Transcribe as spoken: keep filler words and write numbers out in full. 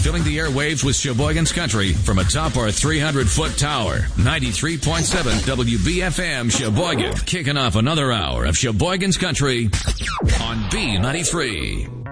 filling the airwaves with Sheboygan's Country from atop our three hundred foot tower. ninety-three point seven W B F M Sheboygan, kicking off another hour of Sheboygan's Country on B ninety-three.